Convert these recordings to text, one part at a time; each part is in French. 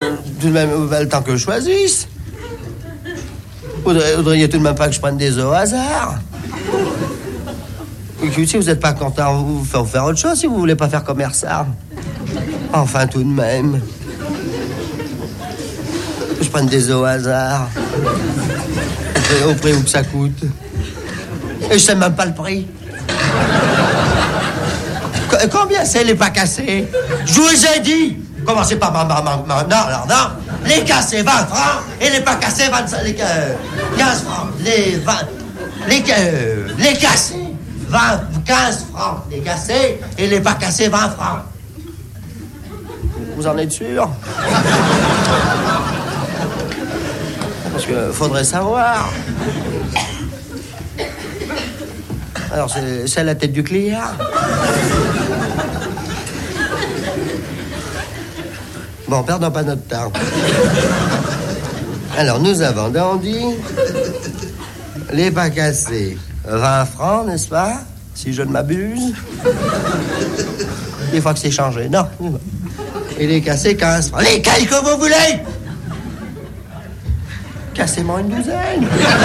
tout de même, le temps que je choisisse. Voudriez tout de même pas que je prenne des œufs au hasard. Si vous n'êtes pas content, vous faire autre chose si vous voulez pas faire commerçant. Enfin, tout de même. Que je prenne des œufs au hasard. Au prix où que ça coûte. Et je sais même pas le prix. Combien c'est les pas cassés? Je vous ai dit. Commencez par non. Les cassés, 20 francs. Et les pas cassés, 15 francs. Les cassés, 15 francs. Les cassés et les pas cassés, 20 francs. Vous en êtes sûr? Parce que faudrait savoir. Alors, c'est la tête du client. Bon, perdons pas notre temps. Alors, nous avons Dandy, les pas cassés, 20 francs, n'est-ce pas? Si je ne m'abuse. Des fois que c'est changé, non. Et les cassés, 15 francs. Lesquels que vous voulez? Cassez-moi une douzaine.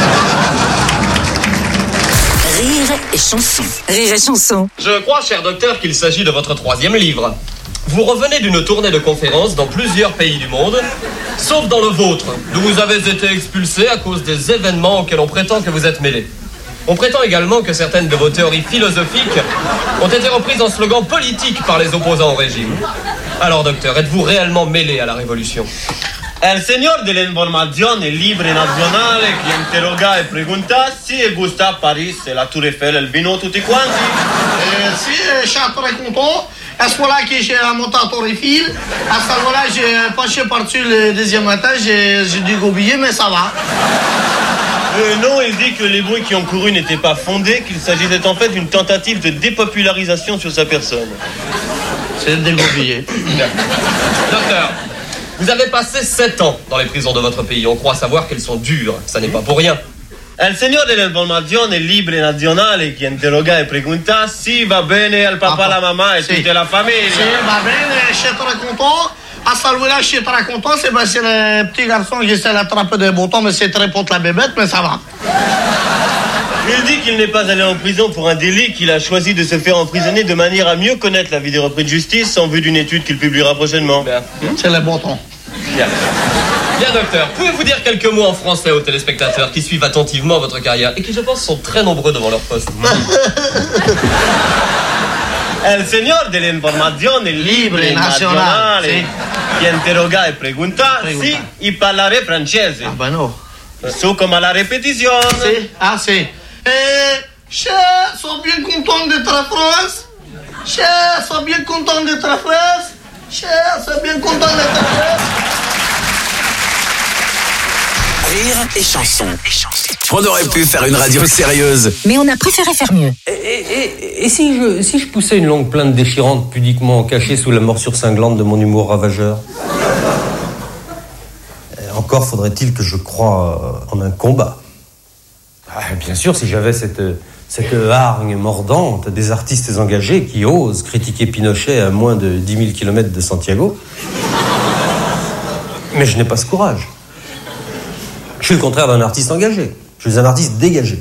Rire et chanson. Rire et chanson. Je crois, cher docteur, qu'il s'agit de votre 3e livre. Vous revenez d'une tournée de conférences dans plusieurs pays du monde, sauf dans le vôtre, d'où vous avez été expulsé à cause des événements auxquels on prétend que vous êtes mêlé. On prétend également que certaines de vos théories philosophiques ont été reprises en slogan politique par les opposants au régime. Alors, docteur, êtes-vous réellement mêlé à la révolution? El signor dell'informazione libre nazionale che interroga e pregunta si e gusta Paris, la Tour Eiffel, il vino, tutti quanti. Si, je suis très content. À ce moment-là, que j'ai monté à Tour Eiffel, à ce moment-là, j'ai passé par-dessus le deuxième étage, j'ai dû goubiller, mais ça va. Non, il dit que les bruits qui ont couru n'étaient pas fondés, qu'il s'agissait en fait d'une tentative de dépopularisation sur sa personne. C'est le dégoubiller. Docteur, vous avez passé 7 ans dans les prisons de votre pays. On croit savoir qu'elles sont dures. Ça n'est pas pour rien. El signor dell'informazione libre nazionale che interroga e pregunta si va bene al papa, la mamma e tutta la famiglia. Si, va bene, je suis très content. À ce moment-là, je suis très content. C'est le petit garçon qui essaie d'attraper des boutons, mais c'est très pour la bébête, mais ça va. Il dit qu'il n'est pas allé en prison pour un délit, qu'il a choisi de se faire emprisonner de manière à mieux connaître la vie des repris de justice en vue d'une étude qu'il publiera prochainement. Bien. C'est le bon ton. Bien. Bien, docteur, pouvez-vous dire quelques mots en français aux téléspectateurs qui suivent attentivement votre carrière et qui, je pense, sont très nombreux devant leur poste? El signor dell'informazione libre nazionale che interroga e pregunta si y parlare francese. Ah ben non. Su come la répétition. Si, ah si. Je suis bien content d'être en France. Je suis bien content d'être en France. Je suis bien content d'être en France. Rire et chanson. On aurait pu faire une radio sérieuse. Mais on a préféré faire mieux. Et si je poussais une longue plainte déchirante pudiquement cachée sous la morsure cinglante de mon humour ravageur? Encore faudrait-il que je croie en un combat. Bien sûr, si j'avais cette hargne mordante des artistes engagés qui osent critiquer Pinochet à moins de 10 000 km de Santiago. Mais je n'ai pas ce courage. Je suis le contraire d'un artiste engagé. Je suis un artiste dégagé.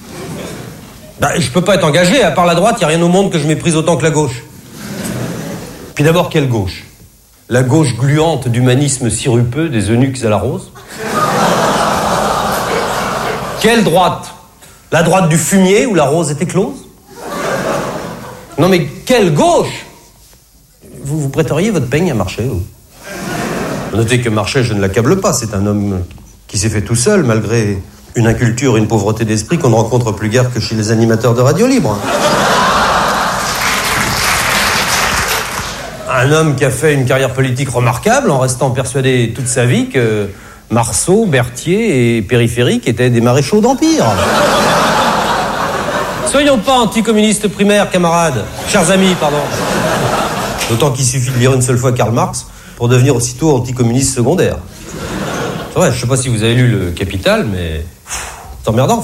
Je peux pas être engagé, à part la droite, il n'y a rien au monde que je méprise autant que la gauche. Puis d'abord, quelle gauche? La gauche gluante d'humanisme sirupeux des eunuques à la rose? Quelle droite? La droite du fumier où la rose est éclose? Non mais quelle gauche? Vous prêteriez votre peigne à Marchais, vous? Notez que Marchais, je ne l'accable pas, c'est un homme qui s'est fait tout seul, malgré une inculture et une pauvreté d'esprit qu'on ne rencontre plus guère que chez les animateurs de radio libre. Un homme qui a fait une carrière politique remarquable en restant persuadé toute sa vie que Marceau, Berthier et Périphérique étaient des maréchaux d'Empire. Soyons pas anticommunistes primaires, camarades. Chers amis, pardon. D'autant qu'il suffit de lire une seule fois Karl Marx pour devenir aussitôt anticommuniste secondaire. C'est vrai, je sais pas si vous avez lu Le Capital, mais c'est emmerdant.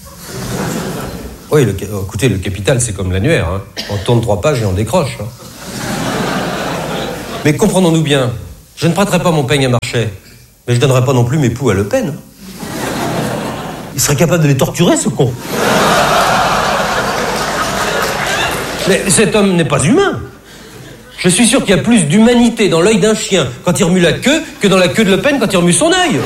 Oui, écoutez, Le Capital, c'est comme l'annuaire. Hein. On tourne 3 pages et on décroche. Hein. Mais comprenons-nous bien, Je ne prêterai pas mon peigne à Marchais, mais je donnerai pas non plus mes poux à Le Pen. Il serait capable de les torturer, ce con. Mais cet homme n'est pas humain. Je suis sûr qu'il y a plus d'humanité dans l'œil d'un chien quand il remue la queue que dans la queue de Le Pen quand il remue son œil.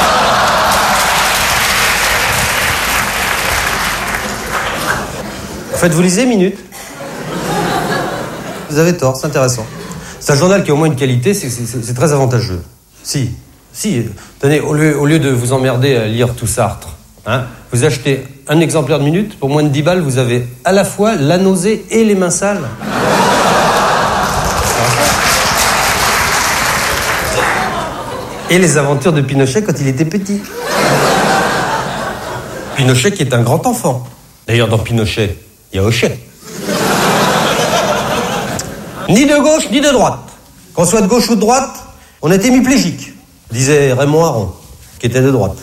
En fait, vous lisez Minute? Vous avez tort, c'est intéressant. C'est un journal qui a au moins une qualité, c'est très avantageux. Si, tenez, au lieu de vous emmerder à lire tout Sartre, hein, vous achetez un exemplaire de Minute, pour moins de 10 balles, vous avez à la fois la nausée et les mains sales. Et les aventures de Pinochet quand il était petit. Pinochet qui est un grand enfant. D'ailleurs, dans Pinochet, il y a Hochet. Ni de gauche, ni de droite. Qu'on soit de gauche ou de droite, on est hémiplégique, disait Raymond Aron, qui était de droite.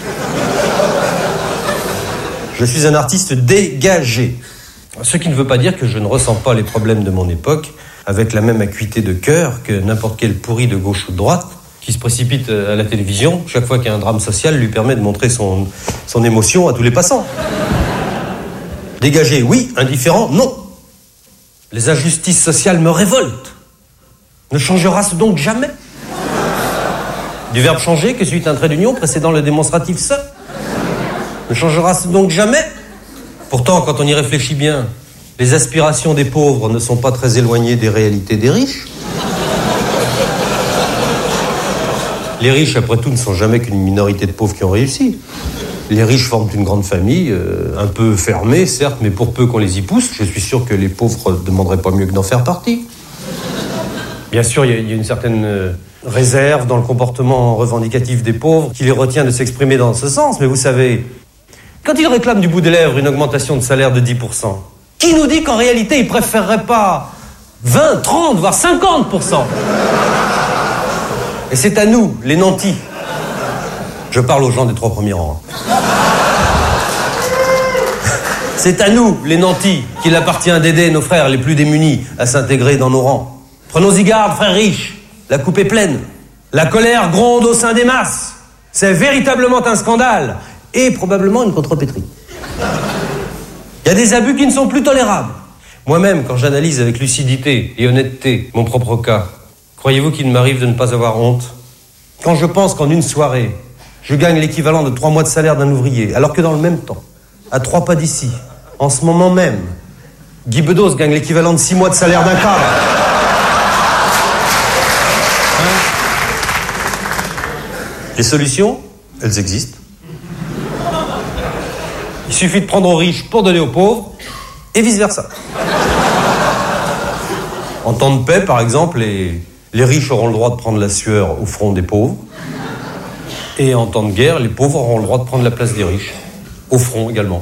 Je suis un artiste dégagé. Ce qui ne veut pas dire que je ne ressens pas les problèmes de mon époque avec la même acuité de cœur que n'importe quel pourri de gauche ou de droite qui se précipite à la télévision chaque fois qu'un drame social lui permet de montrer son émotion à tous les passants. Dégagé, oui. Indifférent, non. Les injustices sociales me révoltent. Ne changera-ce donc jamais? Du verbe changer que suit un trait d'union précédant le démonstratif se. Ne changera-ce donc jamais? Pourtant, quand on y réfléchit bien, les aspirations des pauvres ne sont pas très éloignées des réalités des riches. Les riches, après tout, ne sont jamais qu'une minorité de pauvres qui ont réussi. Les riches forment une grande famille, un peu fermée, certes, mais pour peu qu'on les y pousse, je suis sûr que les pauvres ne demanderaient pas mieux que d'en faire partie. Bien sûr, il y a une certaine réserve dans le comportement revendicatif des pauvres qui les retient de s'exprimer dans ce sens, mais vous savez, quand ils réclament du bout des lèvres une augmentation de salaire de 10%, qui nous dit qu'en réalité, ils préféreraient pas 20, 30, voire 50%? Et c'est à nous, les nantis. Je parle aux gens des 3 premiers rangs. C'est à nous, les nantis, qu'il appartient d'aider nos frères les plus démunis à s'intégrer dans nos rangs. Prenons-y garde, frères riches. La coupe est pleine. La colère gronde au sein des masses. C'est véritablement un scandale. Et probablement une contrepétrie. Il y a des abus qui ne sont plus tolérables. Moi-même, quand j'analyse avec lucidité et honnêteté mon propre cas, croyez-vous qu'il m'arrive de ne pas avoir honte? Quand je pense qu'en une soirée, je gagne l'équivalent de 3 mois de salaire d'un ouvrier, alors que dans le même temps, à 3 pas d'ici, en ce moment même, Guy Bedos gagne l'équivalent de 6 mois de salaire d'un cadre. Les solutions, elles existent. Il suffit de prendre aux riches pour donner aux pauvres, et vice-versa. En temps de paix, par exemple, les riches auront le droit de prendre la sueur au front des pauvres. Et en temps de guerre, les pauvres auront le droit de prendre la place des riches. Au front également.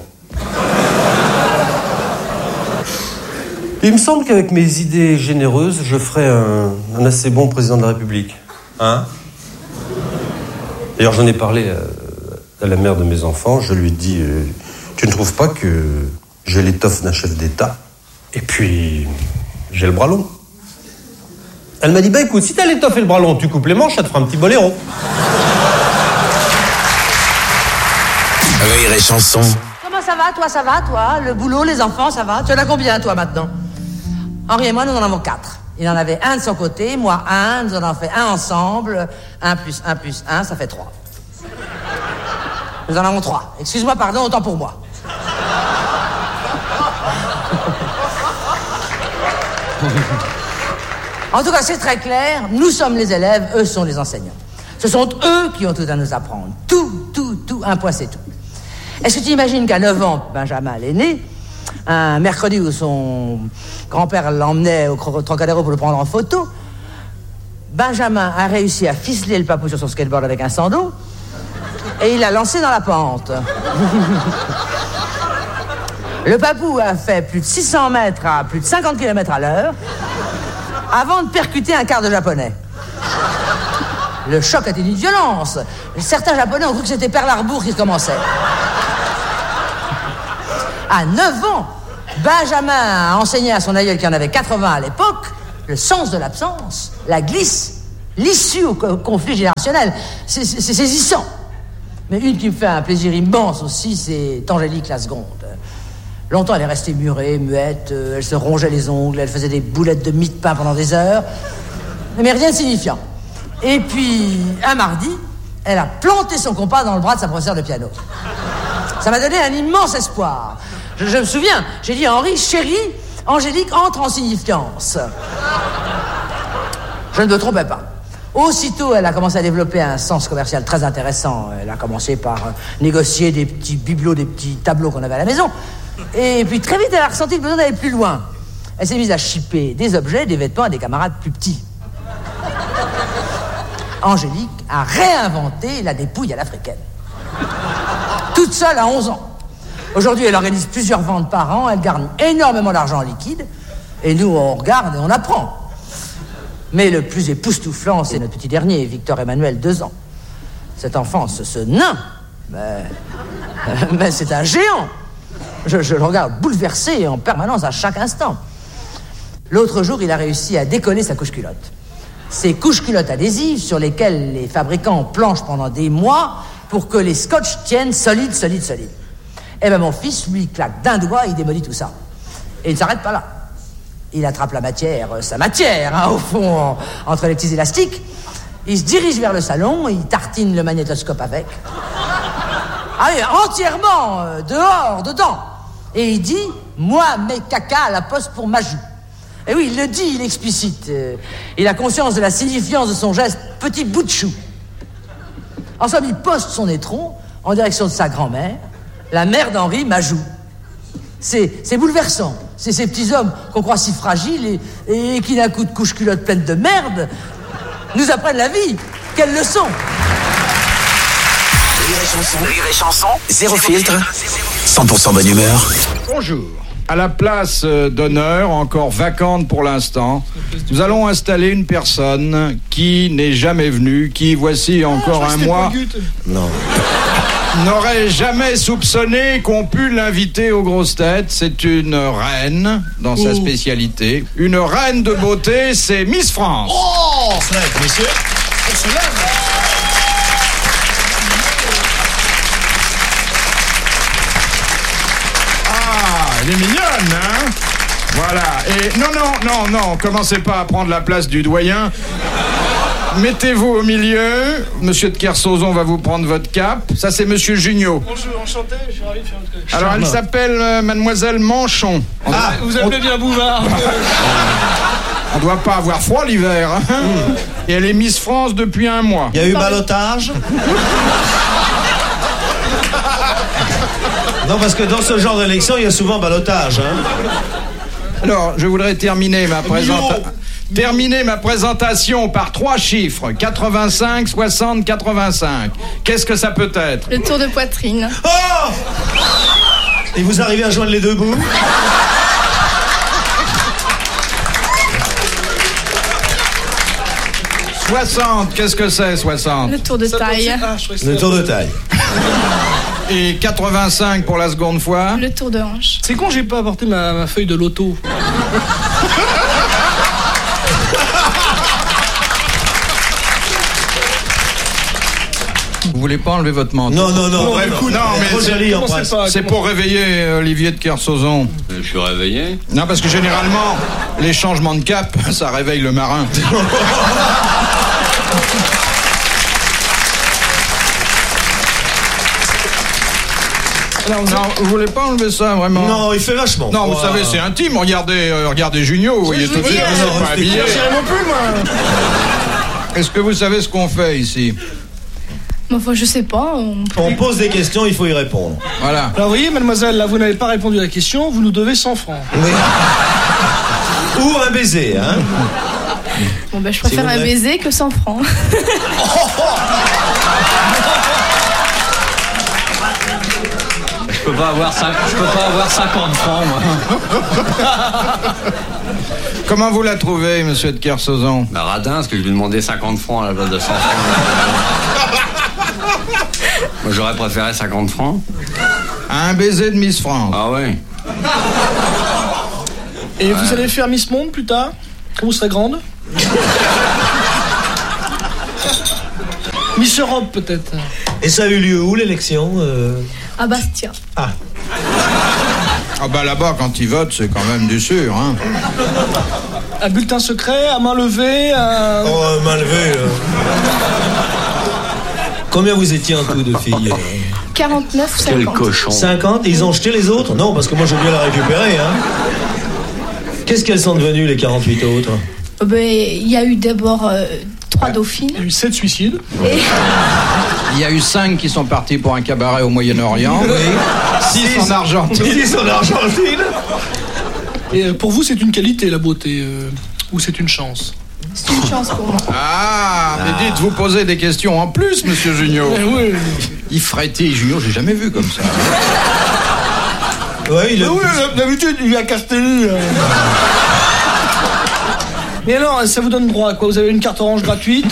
Il me semble qu'avec mes idées généreuses, je ferai un assez bon président de la République. Hein? D'ailleurs, j'en ai parlé à la mère de mes enfants. Je lui ai dit, tu ne trouves pas que j'ai l'étoffe d'un chef d'État? Et puis, j'ai le bras long. Elle m'a dit, bah écoute, si t'as l'étoffe et le bras long, tu coupes les manches, ça te fera un petit boléro. Rire et chanson. Comment ça va, toi? Le boulot, les enfants, ça va? Tu en as combien, toi, maintenant? Henri et moi, nous en avons 4. Il en avait un de son côté, moi un, nous en avons fait un ensemble. 1 plus 1 plus 1, ça fait 3. Nous en avons 3. Excuse-moi, pardon, autant pour moi. En tout cas, c'est très clair, nous sommes les élèves, eux sont les enseignants. Ce sont eux qui ont tout à nous apprendre. Tout, un point c'est tout. Est-ce que tu imagines qu'à 9 ans, Benjamin est né, un mercredi où son grand-père l'emmenait au Trocadéro pour le prendre en photo, Benjamin a réussi à ficeler le papou sur son skateboard avec un sando et il l'a lancé dans la pente. Le papou a fait plus de 600 mètres à plus de 50 km à l'heure avant de percuter un quart de japonais. Le choc a été d'une violence. Certains japonais ont cru que c'était Pearl Harbor qui commençait. À 9 ans, Benjamin a enseigné à son aïeul qui en avait 80 à l'époque le sens de l'absence, la glisse, l'issue au conflit générationnel. C'est saisissant. Mais une qui me fait un plaisir immense aussi, c'est Angélique la seconde. Longtemps, elle est restée murée, muette, elle se rongeait les ongles, elle faisait des boulettes de mie de pain pendant des heures, mais rien de signifiant. Et puis, un mardi, elle a planté son compas dans le bras de sa professeure de piano. Ça m'a donné un immense espoir. Je me souviens, j'ai dit à Henri, chérie, Angélique entre en signifiance. Je ne me trompais pas. Aussitôt, elle a commencé à développer un sens commercial très intéressant. Elle a commencé par négocier des petits bibelots, des petits tableaux qu'on avait à la maison. Et puis très vite, elle a ressenti le besoin d'aller plus loin. Elle s'est mise à shipper des objets, des vêtements à des camarades plus petits. Angélique a réinventé la dépouille à l'africaine. Toute seule à 11 ans. Aujourd'hui, elle organise plusieurs ventes par an, elle garde énormément d'argent en liquide, et nous, on regarde et on apprend. Mais le plus époustouflant, c'est notre petit dernier, Victor Emmanuel, 2 ans. Cet enfant, ce nain, mais c'est un géant. Je le regarde bouleversé en permanence à chaque instant. L'autre jour, il a réussi à décoller sa couche-culotte. Ces couches-culottes adhésives sur lesquelles les fabricants planchent pendant des mois pour que les scotch tiennent solide. Eh bien, mon fils, lui, claque d'un doigt, il démolit tout ça. Et il ne s'arrête pas là. Il attrape la matière, sa matière, au fond, entre les petits élastiques. Il se dirige vers le salon, il tartine le magnétoscope avec. Ah oui, entièrement, dehors, dedans. Et il dit, moi, mes caca à la poste pour ma joue. Et oui, il le dit, il explicite. Il a conscience de la signifiance de son geste, petit bout de chou. En somme, il poste son étron en direction de sa grand-mère, la mère d'Henri, ma joue. C'est bouleversant. C'est ces petits hommes qu'on croit si fragiles et qui, d'un coup de couche-culotte pleine de merde, nous apprennent la vie. Quelle leçon! Rire et chanson, zéro filtre, 100% bonne humeur. Bonjour. À la place d'honneur, encore vacante pour l'instant, nous allons installer une personne qui n'est jamais venue, qui, voici encore un mois, n'aurait jamais soupçonné qu'on pût l'inviter aux grosses têtes. C'est une reine dans sa spécialité. Une reine de beauté, c'est Miss France. Oh, monsieur, on se lève. Elle est mignonne, hein? Voilà. Et non, commencez pas à prendre la place du doyen. Mettez-vous au milieu. Monsieur de Kersauzon va vous prendre votre cape. Ça, c'est Monsieur Junio. Bonjour, enchanté, je suis ravi de faire votre connaissance. Alors, elle s'appelle Mademoiselle Manchon. Vous appelez bien Bouvard. On doit pas avoir froid l'hiver, hein? Et elle est Miss France depuis 1 mois. Il y a eu ballottage. Non, parce que dans ce genre d'élection, il y a souvent ballottage. Hein. Alors, je voudrais terminer ma présentation par 3 chiffres. 85, 60, 85. Qu'est-ce que ça peut être? Le tour de poitrine. Oh! Et vous arrivez à joindre les deux bouts? « 60, qu'est-ce que c'est, 60? Le tour de taille. Le tour de taille. Et 85 pour la seconde fois? Le tour de hanche. C'est con, j'ai pas apporté ma feuille de loto. Vous voulez pas enlever votre manteau? Non, mais c'est pour réveiller Olivier de Kersauzon. Je suis réveillé. Non, parce que généralement, les changements de cap, ça réveille le marin. Non, vous voulez pas enlever ça, vraiment? Non, il fait vachement. Non, vous savez, c'est intime. Regardez Junio, vous voyez tout de suite, vous n'êtes pas habillé. Est-ce que vous savez ce qu'on fait ici? Enfin, je sais pas. On pose des questions, il faut y répondre. Voilà. Alors, vous voyez, mademoiselle, là, vous n'avez pas répondu à la question, vous nous devez 100 francs. Oui. Ou un baiser, hein? Bon, ben, je préfère un baiser que 100 francs. Je peux pas avoir 50 francs, moi. Comment vous la trouvez, monsieur de Kersauzon? Bah, radin, parce que je lui demandais 50 francs à la place de 100 francs. Moi, j'aurais préféré 50 francs. Un baiser de Miss France. Ah ouais. Et vous allez faire Miss Monde plus tard, quand vous serez grande? Miss Europe, peut-être. Et ça a eu lieu où, l'élection À Bastia. Ah bah là-bas, quand ils votent, c'est quand même du sûr, hein. Un bulletin secret, à main levée, Oh, main levée. Combien vous étiez en tout de filles 49 ou 50. Quel cochon. 50 et ils ont jeté les autres? Non, parce que moi je veux bien la récupérer, hein. Qu'est-ce qu'elles sont devenues, les 48 autres? Il y a eu d'abord 3 dauphines. Il y a eu 7 suicides. Et... Il y a eu 5 qui sont partis pour un cabaret au Moyen-Orient. Oui. 6 en Argentine. 6 en Argentine. Et pour vous, c'est une qualité, la beauté, ou c'est une chance? C'est une chance pour moi. Ah, mais dites, vous posez des questions en plus, monsieur Junio. Oui. Il frétille, Junio, j'ai jamais vu comme ça. Ouais, il a... Oui, d'habitude, il y a Castelli. Mais alors, ça vous donne droit à quoi? Vous avez une carte orange gratuite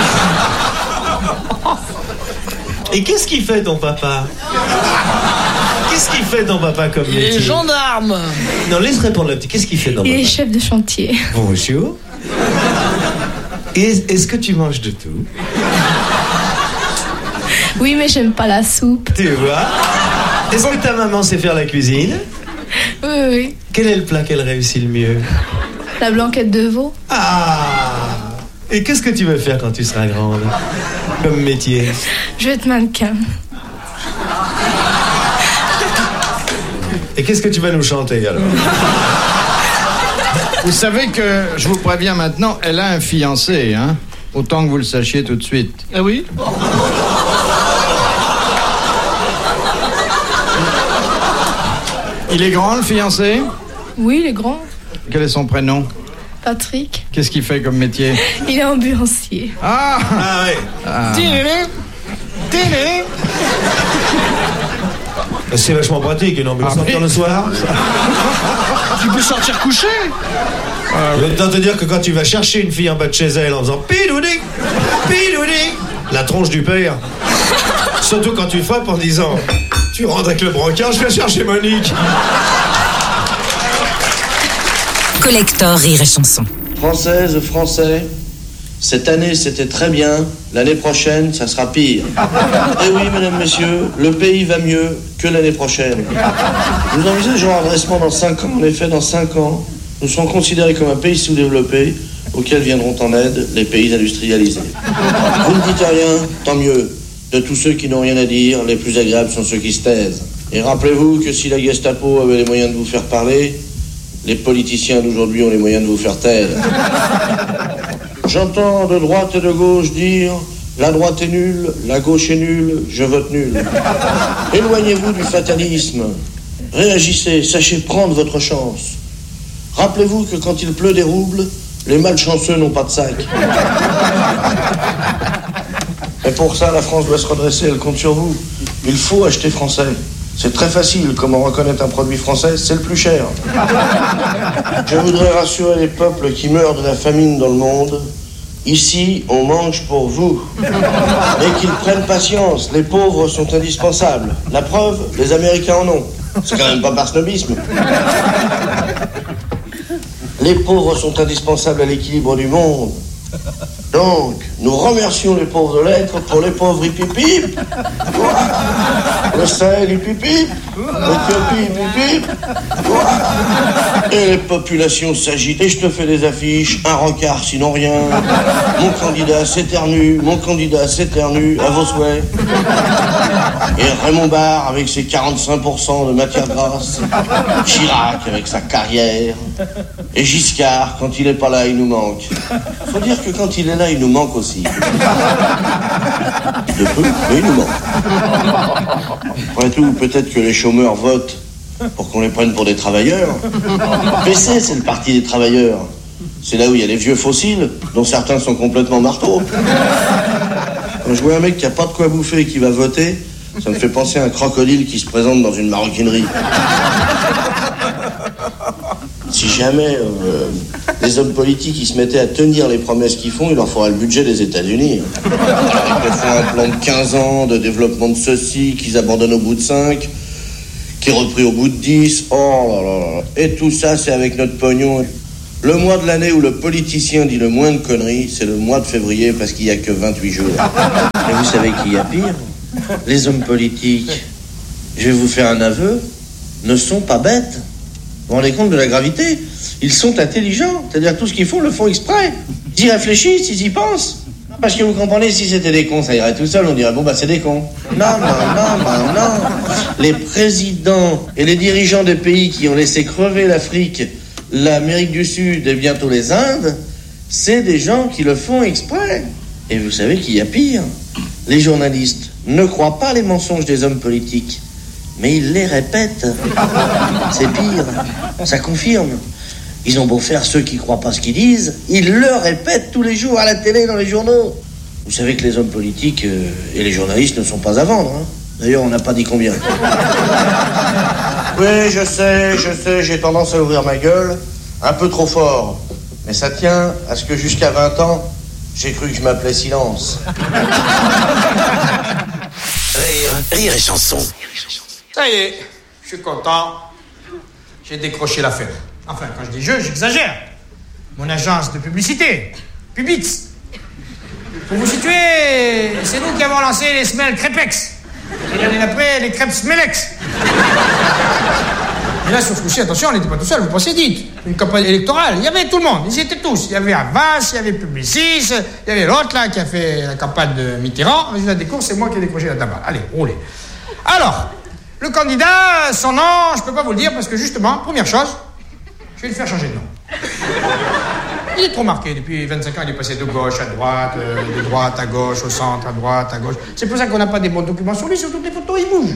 Et qu'est-ce qu'il fait ton papa? Qu'est-ce qu'il fait ton papa comme métier? Il est gendarme. Non, laisse répondre la petite. Qu'est-ce qu'il fait ton papa? Il est chef de chantier. Bonjour. Et est-ce que tu manges de tout? Oui, mais j'aime pas la soupe. Tu vois? Est-ce que ta maman sait faire la cuisine? Oui. Quel est le plat qu'elle réussit le mieux? La blanquette de veau. Ah! Et qu'est-ce que tu veux faire quand tu seras grande? Comme métier? Je vais être mannequin. Et qu'est-ce que tu vas nous chanter alors? Vous savez que, je vous préviens maintenant, elle a un fiancé, hein? Autant que vous le sachiez tout de suite. Ah oui? Il est grand, le fiancé? Oui, il est grand. Quel est son prénom? Patrick. Qu'est-ce qu'il fait comme métier? Il est ambulancier. Ah! Ah ouais. Ah. C'est vachement pratique, une ambulance le soir. Tu peux sortir couché. Je vais te dire que quand tu vas chercher une fille en bas de chez elle en faisant pidoudi, pidoudi, la tronche du père. Surtout quand tu frappes en disant tu rentres avec le brancard, je vais chercher Monique. Collector Rire et Chanson. Françaises, Français, cette année c'était très bien, l'année prochaine ça sera pire. Eh oui, mesdames, messieurs, le pays va mieux que l'année prochaine. Nous envisageons un redressement dans 5 ans. En effet, dans 5 ans, nous serons considérés comme un pays sous-développé auquel viendront en aide les pays industrialisés. Vous ne dites rien, tant mieux. De tous ceux qui n'ont rien à dire, les plus agréables sont ceux qui se taisent. Et rappelez-vous que si la Gestapo avait les moyens de vous faire parler, les politiciens d'aujourd'hui ont les moyens de vous faire taire. J'entends de droite et de gauche dire « La droite est nulle, la gauche est nulle, je vote nul ». Éloignez-vous du fatalisme. Réagissez, sachez prendre votre chance. Rappelez-vous que quand il pleut des roubles, les malchanceux n'ont pas de sac. Et pour ça, la France doit se redresser, elle compte sur vous. Il faut acheter français. C'est très facile, comment reconnaître un produit français, c'est le plus cher. Je voudrais rassurer les peuples qui meurent de la famine dans le monde. Ici, on mange pour vous. Mais qu'ils prennent patience, les pauvres sont indispensables. La preuve, les Américains en ont. C'est quand même pas par snobisme. Les pauvres sont indispensables à l'équilibre du monde. Donc, nous remercions les pauvres de l'être pour les pauvres hipipip. Le Sahel hipipip, l'Éthiopie hipipip. Et les populations s'agitent. Et je te fais des affiches, un rencard sinon rien. Mon candidat s'éternue, à vos souhaits. Et Raymond Barre avec ses 45% de matière grasse. Chirac avec sa carrière. Et Giscard, quand il est pas là, il nous manque. Faut dire que quand il est là, il nous manque aussi. De peu, mais il nous manque. Après tout, peut-être que les chômeurs votent pour qu'on les prenne pour des travailleurs. PC, c'est le parti des travailleurs. C'est là où il y a les vieux fossiles, dont certains sont complètement marteaux. Quand je vois un mec qui a pas de quoi bouffer et qui va voter, ça me fait penser à un crocodile qui se présente dans une maroquinerie. Si jamais les hommes politiques ils se mettaient à tenir les promesses qu'ils font, il leur faudrait le budget des États-Unis. Ils font un plan de 15 ans de développement de ceci, qu'ils abandonnent au bout de 5, qui est repris au bout de 10. Oh là là là. Et tout ça, c'est avec notre pognon. Le mois de l'année où le politicien dit le moins de conneries, c'est le mois de février parce qu'il n'y a que 28 jours. Mais vous savez qu'il y a pire? Les hommes politiques, je vais vous faire un aveu, ne sont pas bêtes. Vous vous rendez compte de la gravité? Ils sont intelligents, c'est-à-dire tout ce qu'ils font, le font exprès. Ils y réfléchissent, ils y pensent. Parce que vous comprenez, si c'était des cons, ça irait tout seul, on dirait, bon, bah, c'est des cons. Non. Les présidents et les dirigeants des pays qui ont laissé crever l'Afrique, l'Amérique du Sud et bientôt les Indes, c'est des gens qui le font exprès. Et vous savez qu'il y a pire. Les journalistes ne croient pas les mensonges des hommes politiques, mais ils les répètent. C'est pire, ça confirme. Ils ont beau faire ceux qui croient pas ce qu'ils disent, ils le répètent tous les jours à la télé, dans les journaux. Vous savez que les hommes politiques et les journalistes ne sont pas à vendre, hein. D'ailleurs, on n'a pas dit combien. Oui, je sais, j'ai tendance à ouvrir ma gueule un peu trop fort. Mais ça tient à ce que jusqu'à 20 ans, j'ai cru que je m'appelais Silence. Rire et chanson. Ça y est, je suis content. J'ai décroché l'affaire. Enfin, quand je dis je, j'exagère. Mon agence de publicité, Publix. Pour vous situer, c'est nous qui avons lancé les semelles Crêpex. Et l'année d'après, les crêpes Smelex. Et là, sur ce coup-ci, attention, on n'était pas tout seul, vous pensez dites. Une campagne électorale, il y avait tout le monde, ils y étaient tous. Il y avait Havas, il y avait Publicis, il y avait l'autre là qui a fait la campagne de Mitterrand. Résultat des courses, c'est moi qui ai décroché la tabac. Allez, roulez. Alors, le candidat, son nom, je peux pas vous le dire parce que justement, première chose, je vais le faire changer de nom. Il est trop marqué. Depuis 25 ans, il est passé de gauche à droite, de droite à gauche, au centre, à droite, à gauche. C'est pour ça qu'on n'a pas des bons documents sur lui. Sur toutes les photos, il bouge.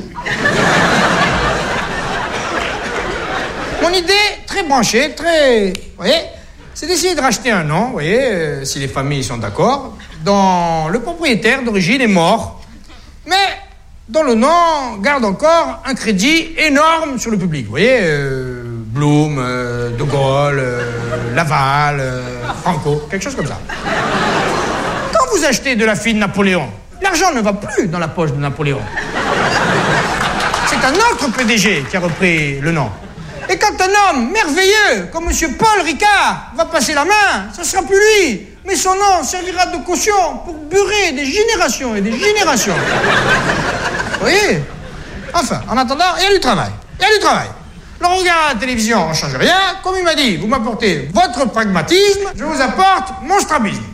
Mon idée, très branchée, très... Vous voyez, c'est d'essayer de racheter un nom, vous voyez, si les familles sont d'accord, dont le propriétaire d'origine est mort, mais dont le nom garde encore un crédit énorme sur le public. Vous voyez, Blum, De Gaulle, Laval, Franco, quelque chose comme ça. Quand vous achetez de la fille de Napoléon, l'argent ne va plus dans la poche de Napoléon. C'est un autre PDG qui a repris le nom. Et quand un homme merveilleux, comme M. Paul Ricard, va passer la main, ça sera plus lui. Mais son nom servira de caution pour burer des générations et des générations. Vous voyez? Enfin, en attendant, il y a du travail. Le regard à la télévision, on ne change rien. Comme il m'a dit, vous m'apportez votre pragmatisme, je vous apporte mon strabisme.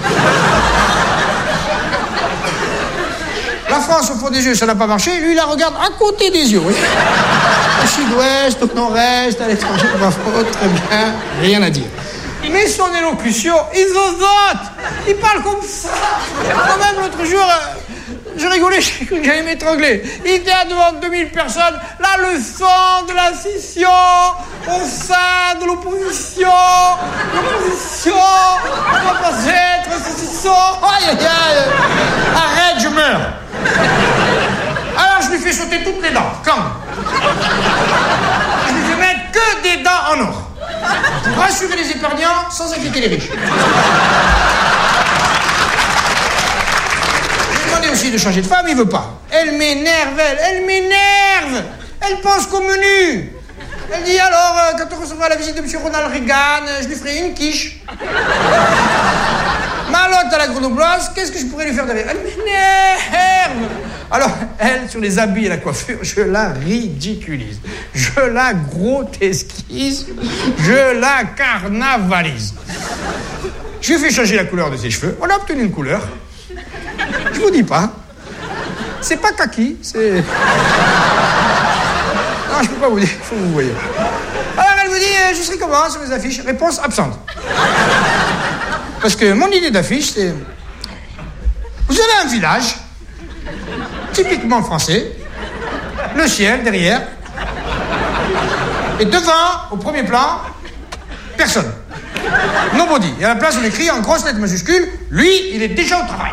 La France, au fond des yeux, ça n'a pas marché. Lui, il la regarde à côté des yeux. Oui. Au sud-ouest, au nord-est, à l'étranger, ma faute, très bien. Rien à dire. Mais son élocution, il zozote. Il parle comme ça. Quand même, l'autre jour, je rigolais, j'ai cru que j'allais m'étrangler. Il était devant 2000 personnes. La leçon de la scission au sein de l'opposition. L'opposition ne doit pas être saucisson. Aïe, aïe, aïe. Arrête, je meurs. Alors, je lui fais sauter toutes les dents. Clang. Je lui fais mettre que des dents en or. Pour rassurer les épargnants sans inquiéter les riches. J'ai demandé aussi de changer de femme, il veut pas. Elle m'énerve, elle m'énerve. Elle pense qu'au menu. Elle dit alors, quand on recevra la visite de M. Ronald Reagan, je lui ferai une quiche. Malotte à la grenobloise, qu'est-ce que je pourrais lui faire derrière? Elle m'énerve. Alors, elle, sur les habits et la coiffure, je la ridiculise. Je la grotesquise. Je la carnavalise. Je lui ai fait changer la couleur de ses cheveux. On a obtenu une couleur. Je vous dis pas. C'est pas kaki, c'est... Non, je peux pas vous dire, faut que vous voyez. Alors, elle me dit, je serai comment sur les affiches? Réponse absente. Parce que mon idée d'affiche, c'est... Vous avez un village, typiquement français, le ciel derrière, et devant, au premier plan, personne. Nobody. Et à la place, on écrit en grosses lettres majuscules, lui, il est déjà au travail.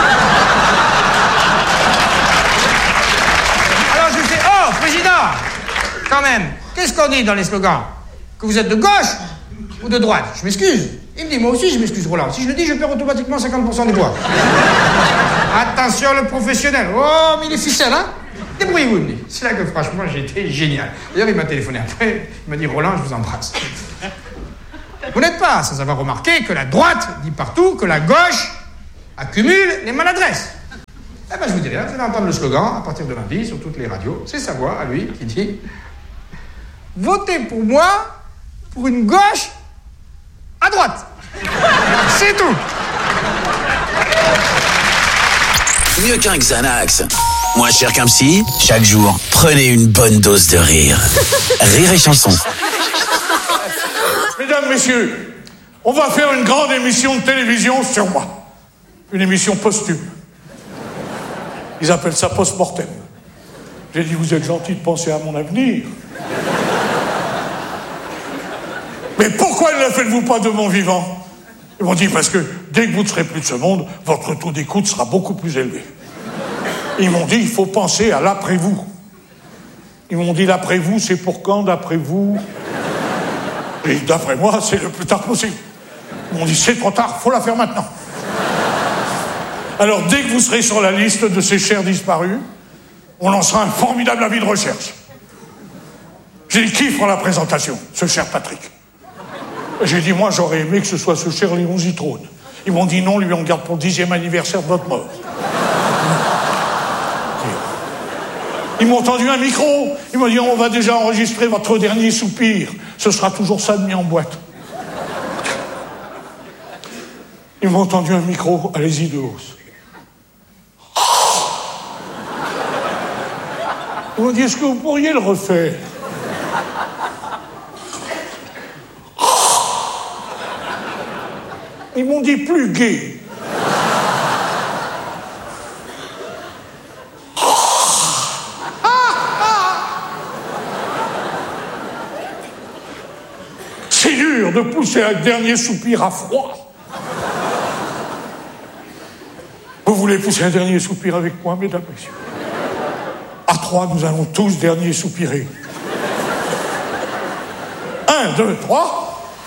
Alors je lui fais, oh, président, quand même, qu'est-ce qu'on dit dans les slogans? Que vous êtes de gauche ou de droite? Je m'excuse. Il me dit, moi aussi je m'excuse, Roland. Si je le dis, je perds automatiquement 50% des voix. Attention, le professionnel. Oh, mais il est ficelle, hein? Débrouillez-vous, il me dit. C'est là que franchement, j'ai été génial. D'ailleurs, il m'a téléphoné après. Il m'a dit, Roland, je vous embrasse. Vous n'êtes pas sans avoir remarqué que la droite dit partout que la gauche accumule les maladresses. Eh ben, je vous dis rien, vous allez entendre le slogan à partir de lundi sur toutes les radios. C'est sa voix, à lui, qui dit « Votez pour moi pour une gauche à droite. » C'est tout. Mieux qu'un Xanax. Moins cher qu'un psy, chaque jour, prenez une bonne dose de rire. Rire et chanson. Mesdames, messieurs, on va faire une grande émission de télévision sur moi. Une émission posthume. Ils appellent ça post-mortem. J'ai dit, vous êtes gentil de penser à mon avenir. Mais pourquoi ne la faites-vous pas de mon vivant? Ils m'ont dit, parce que dès que vous ne serez plus de ce monde, votre taux d'écoute sera beaucoup plus élevé. Ils m'ont dit, il faut penser à l'après-vous. Ils m'ont dit, l'après-vous, c'est pour quand, d'après vous? Et d'après moi, c'est le plus tard possible. Ils m'ont dit, c'est trop tard, faut la faire maintenant. Alors, dès que vous serez sur la liste de ces chers disparus, on lancera un formidable avis de recherche. J'ai dit, qui fera la présentation? Ce cher Patrick. J'ai dit, moi, j'aurais aimé que ce soit ce cher Léon Zitrone. Ils m'ont dit, non, lui, on garde pour le 10e anniversaire de votre mort. Ils m'ont tendu un micro. Ils m'ont dit, on va déjà enregistrer votre dernier soupir. Ce sera toujours ça de mis en boîte. Ils m'ont tendu un micro. Allez-y de hausse. Ils m'ont dit, est-ce que vous pourriez le refaire? Ils m'ont dit, plus gai. C'est dur de pousser un dernier soupir à froid. Vous voulez pousser un dernier soupir avec moi, mesdames, messieurs? À 3, nous allons tous dernier soupirer. 1, 2, 3.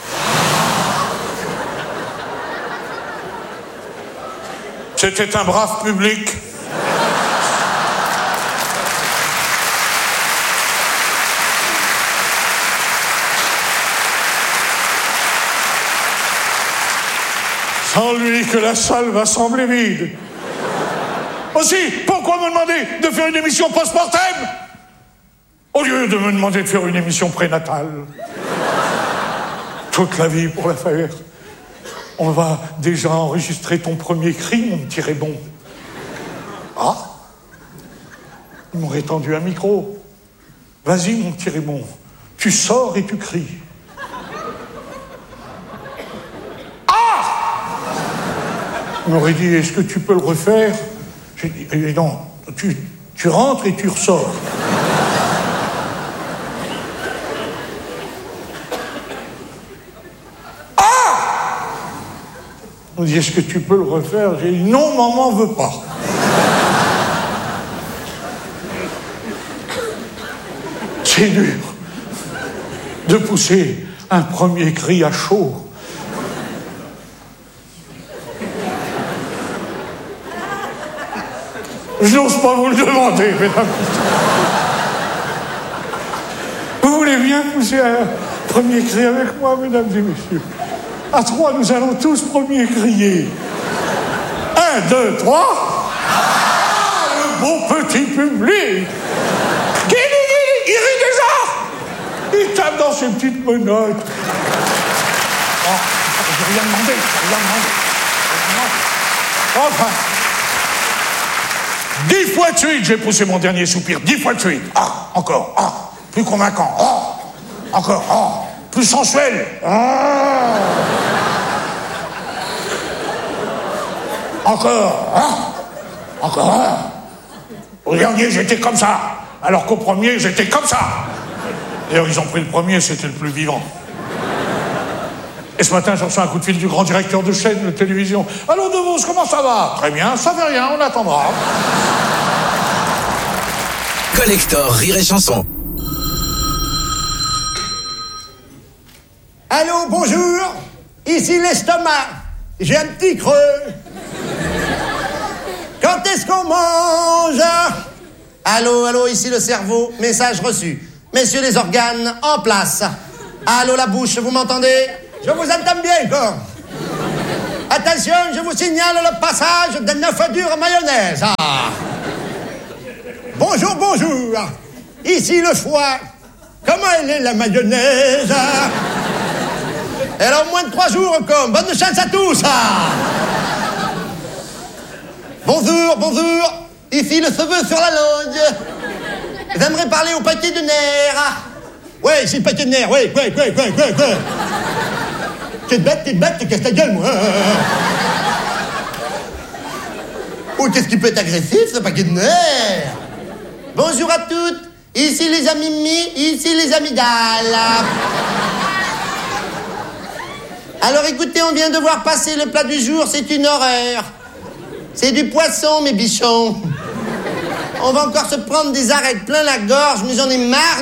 C'était un brave public. Sans lui que la salle va sembler vide. Aussi, pourquoi me demander de faire une émission post-mortem au lieu de me demander de faire une émission prénatale? Toute la vie pour la faire. On va déjà enregistrer ton premier cri, mon petit Raymond. Ah? Ils m'auraient tendu un micro. Vas-y, mon petit Raymond. Tu sors et tu cries. Ah! Ils m'auraient dit, est-ce que tu peux le refaire? J'ai dit, non, tu rentres et tu ressors. On dit, est-ce que tu peux le refaire? J'ai dit, non, maman veut pas. C'est dur de pousser un premier cri à chaud. Je n'ose pas vous le demander, mesdames. Vous voulez bien pousser un premier cri avec moi, mesdames et messieurs? À 3, nous allons tous premiers crier. 1, 2, 3. Ah, le bon petit public. Il rit déjà. Il tape dans ses petites menottes. Oh, j'ai rien demandé. Enfin. 10 fois de suite, j'ai poussé mon dernier soupir. 10 fois de suite. Ah, encore. Ah, plus convaincant. Ah, encore. Ah. Plus sensuel. Ah. Encore. Ah. Encore. Ah. Au dernier, j'étais comme ça. Alors qu'au premier, j'étais comme ça. D'ailleurs, ils ont pris le premier, c'était le plus vivant. Et ce matin, j'ai reçu un coup de fil du grand directeur de chaîne de télévision. Allô, De Vos, comment ça va? Très bien, ça fait rien, on attendra. Collector Rire et Chanson. Allô, bonjour. Ici l'estomac. J'ai un petit creux. Quand est-ce qu'on mange? Allô, allô, ici le cerveau. Message reçu. Messieurs les organes, en place. Allô, la bouche, vous m'entendez? Je vous entends bien, encore. Attention, je vous signale le passage d'un œuf dur mayonnaise. Ah. Ici le foie. Comment elle est la mayonnaise? Elle a au moins de 3 jours, comme. Bonne chance à tous. Bonjour, bonjour. Ici le cheveu sur la langue. J'aimerais parler au paquet de nerfs. Ouais, c'est le paquet de nerfs, ouais. T'es bête, tu casses ta gueule, moi. Oh, qu'est-ce qui peut être agressif, ce paquet de nerfs? Bonjour à toutes. Ici les amimis, ici les amygdales. Alors écoutez, on vient de voir passer le plat du jour, c'est une horreur. C'est du poisson, mes bichons. On va encore se prendre des arêtes plein la gorge, mais j'en ai marre.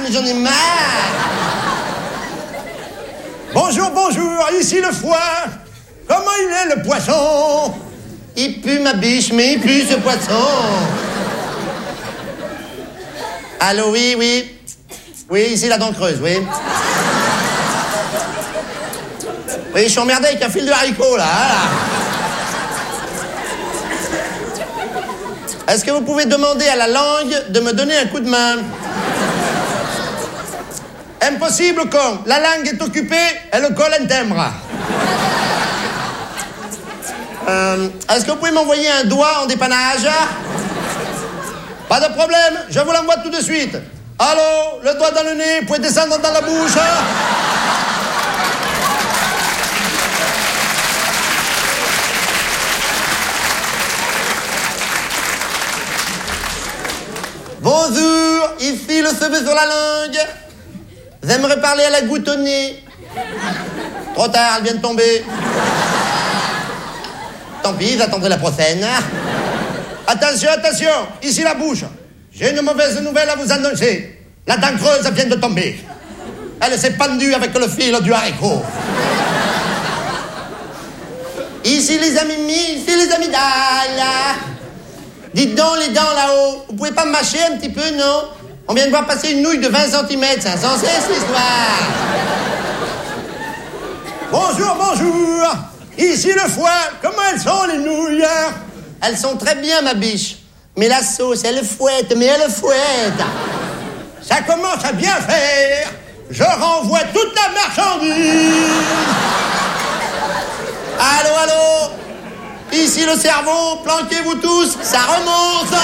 Bonjour, ici le foie. Comment il est le poisson? Il pue ma biche, mais il pue ce poisson. Allô, oui. Oui, ici la dent creuse, oui. Oui, je suis emmerdé avec un fil de haricot, là. Est-ce que vous pouvez demander à la langue de me donner un coup de main? Impossible, con. La langue est occupée et le col un timbre. Est-ce que vous pouvez m'envoyer un doigt en dépannage? Pas de problème, je vous l'envoie tout de suite. Allô, le doigt dans le nez, vous pouvez descendre dans la bouche. Bonjour, ici le cheveu sur la langue. J'aimerais parler à la goutte au nez. Trop tard, elle vient de tomber. Tant pis, j'attendrai la prochaine. Attention, ici la bouche. J'ai une mauvaise nouvelle à vous annoncer. La dent creuse vient de tomber. Elle s'est pendue avec le fil du haricot. Ici les amimis, ici les amygdales. Dites donc les dents là-haut, vous pouvez pas me mâcher un petit peu, non? On vient de voir passer une nouille de 20 cm, c'est insensé cette histoire. Bonjour. Ici le foie, comment elles sont les nouilles? Elles sont très bien, ma biche. Mais la sauce, elle fouette. Ça commence à bien faire. Je renvoie toute la marchandise. Allô? Ici le cerveau, planquez-vous tous, ça remonte.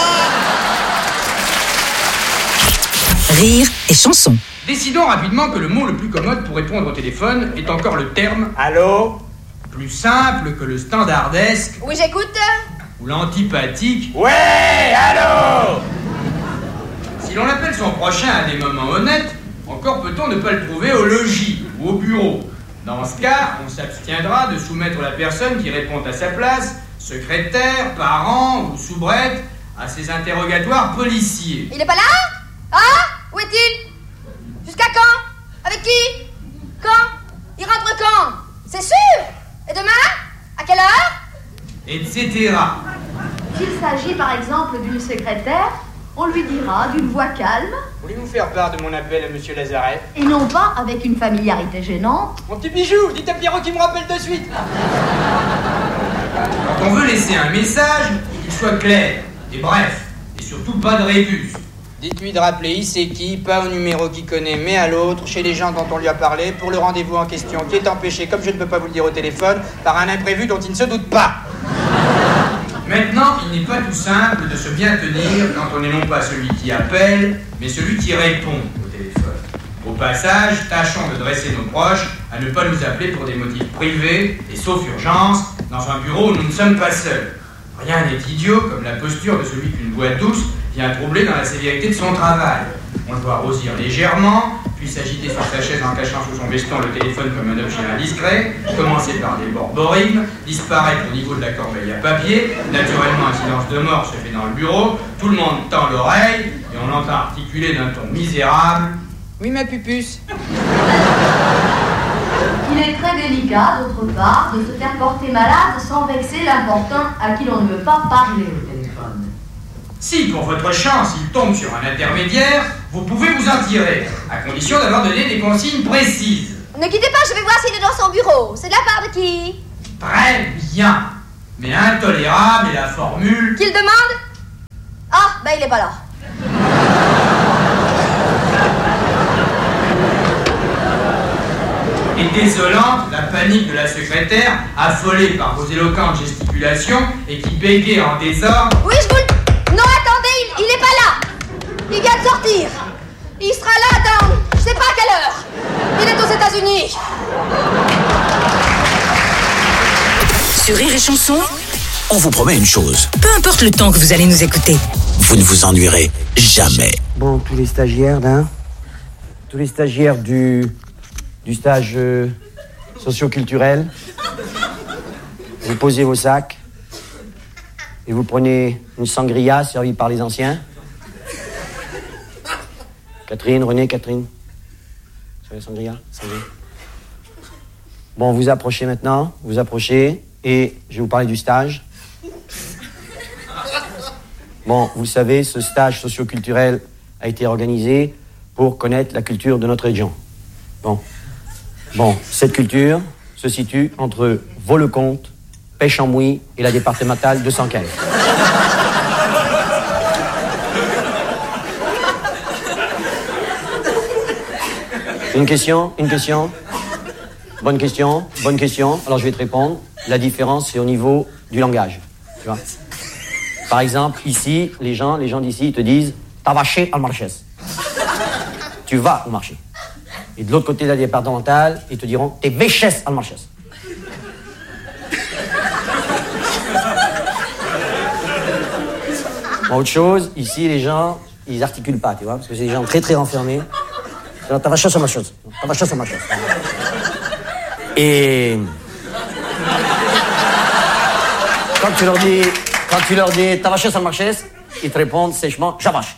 Rire et chanson. Décidons rapidement que le mot le plus commode pour répondre au téléphone est encore le terme « Allô ?» Plus simple que le standardesque. Oui, j'écoute. Ou l'antipathique. Ouais, allô? Si l'on appelle son prochain à des moments honnêtes, encore peut-on ne pas le trouver au logis ou au bureau. Dans ce cas, on s'abstiendra de soumettre la personne qui répond à sa place, secrétaire, parent ou soubrette, à ses interrogatoires policiers. Il est pas là? Ah? Où est-il? Jusqu'à quand? Avec qui? Quand? Il rentre quand? C'est sûr? Et demain? À quelle heure? Etc. S'il s'agit par exemple d'une secrétaire, on lui dira d'une voix calme. Voulez-vous faire part de mon appel à Monsieur Lazaret? Et non pas avec une familiarité gênante. Mon petit bijou, dites à Pierrot qui me rappelle de suite. Quand on veut laisser un message, qu'il soit clair et bref, et surtout pas de rébus. Dites-lui de rappeler ici qui, pas au numéro qu'il connaît, mais à l'autre, chez les gens dont on lui a parlé, pour le rendez-vous en question, qui est empêché, comme je ne peux pas vous le dire au téléphone, par un imprévu dont il ne se doute pas. Maintenant, il n'est pas tout simple de se bien tenir quand on n'est non pas celui qui appelle, mais celui qui répond au téléphone. Au passage, tâchons de dresser nos proches à ne pas nous appeler pour des motifs privés et sauf urgence, dans un bureau où nous ne sommes pas seuls. Rien n'est idiot comme la posture de celui qu'une voix douce vient troubler dans la sévérité de son travail. On le voit rosir légèrement, puis s'agiter sur sa chaise en cachant sous son veston le téléphone comme un objet indiscret, commencer par des borborigmes, disparaître au niveau de la corbeille à papier, naturellement un silence de mort se fait dans le bureau, tout le monde tend l'oreille, et on l'entend articuler d'un ton misérable. Oui, ma pupuce. Il est très délicat, d'autre part, de se faire porter malade sans vexer l'important à qui l'on ne veut pas parler au téléphone. Si, pour votre chance, il tombe sur un intermédiaire, vous pouvez vous en tirer, à condition d'avoir donné des consignes précises. Ne quittez pas, je vais voir s'il est dans son bureau. C'est de la part de qui? Très bien. Mais intolérable est la formule... Qu'il demande? Ah, ben il est pas là. est désolante, la panique de la secrétaire, affolée par vos éloquentes gesticulations et qui bégait en désordre. Oui, je vous le... Non, attendez, il est pas là. Il vient de sortir. Il sera là dans... je sais pas à quelle heure. Il est aux États-Unis. Sur Rire et Chanson, On vous promet une chose. peu importe le temps que vous allez nous écouter. Vous ne vous ennuierez jamais. Bon, tous les stagiaires, tous les stagiaires du stage socio-culturel, vous posez vos sacs et vous prenez une sangria servie par les anciens. Catherine, Catherine. Sur la sangria, Bon, vous approchez maintenant, et je vais vous parler du stage. Bon, vous le savez, ce stage socio-culturel a été organisé pour connaître la culture de notre région. Bon, cette culture se situe entre Vaux-le-Comte, Pêche-en-Mouille et la départementale 215. Une question. Bonne question. Alors je vais te répondre. La différence, c'est au niveau du langage. Tu vois. Par exemple, ici, les gens d'ici, ils te disent « T'as vaché al marché ». Tu vas au marché. Et de l'autre côté de la départementale, ils te diront « T'es véchesse al marché ». Bon, autre chose, ici, les gens, ils articulent pas, tu vois, parce que c'est des gens très très renfermés. Alors, t'as vaché al marché. Et quand tu leur dis t'as vaché al marché, ils te répondent sèchement j'avache.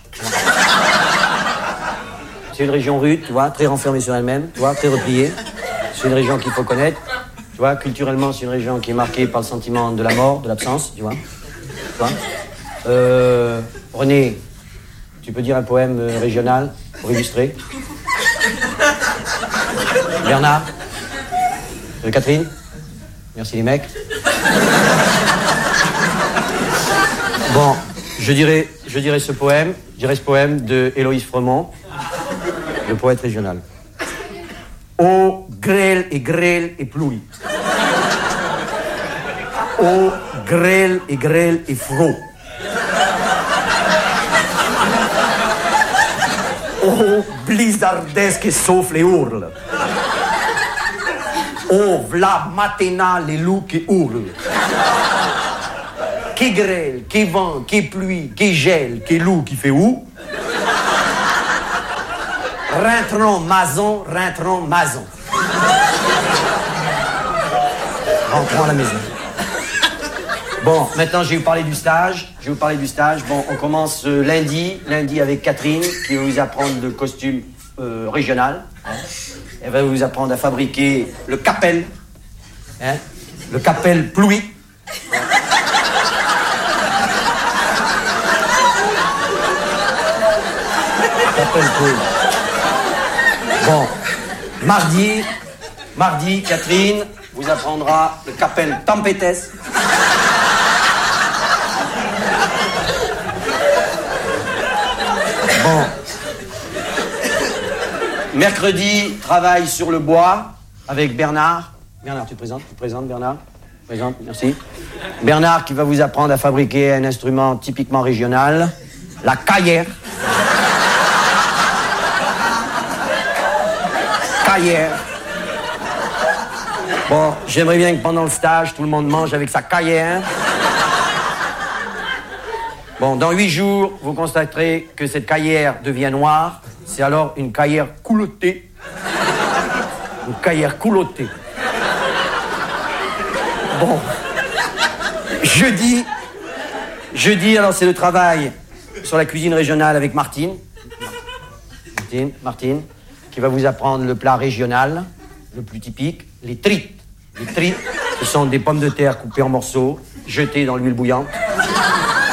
C'est une région rude, tu vois, très renfermée sur elle-même, tu vois, très repliée. C'est une région qu'il faut connaître. Tu vois, culturellement, c'est une région qui est marquée par le sentiment de la mort, de l'absence, tu vois. René, tu peux dire un poème régional pour illustrer? Bernard? Catherine? Merci les mecs. Bon, je dirais ce poème de Héloïse Fremont, le poète régional. Oh, grêle et pluie. Oh, grêle et froid. Oh, blizzardesque et souffle et hurle. Oh, v'là matinale les loups qui hurlent. Qui grêle, qui vent, qui pluie, qui gèle, qui loup qui fait où? Rentrons maison. Rentrons à la maison. Bon, maintenant je vais vous parler du stage. Bon, on commence lundi avec Catherine qui va vous apprendre le costume régional. Elle va vous apprendre à fabriquer le capel. Le capel pluie. Bon, mardi, Catherine vous apprendra le capel tempétesse. Bon. Mercredi, travail sur le bois avec Bernard. Bernard, tu te présentes, Bernard. Présente, merci. Bernard qui va vous apprendre à fabriquer un instrument typiquement régional, la caillère. Bon, j'aimerais bien que pendant le stage, tout le monde mange avec sa caillère. Bon, dans 8 jours, vous constaterez que cette caillère devient noire. C'est alors une caillère coulottée. Une caillère coulottée. Bon. Jeudi, alors c'est le travail sur la cuisine régionale avec Martine, qui va vous apprendre le plat régional, le plus typique, les trites. Les trites, ce sont des pommes de terre coupées en morceaux, jetées dans l'huile bouillante.